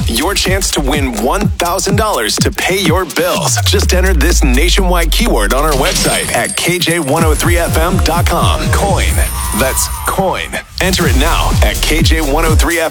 your chance to win $1,000 to pay your bills. Just enter this nationwide keyword on our website at kj103fm.com. Coin. That's coin. Enter it now at kj103fm.com.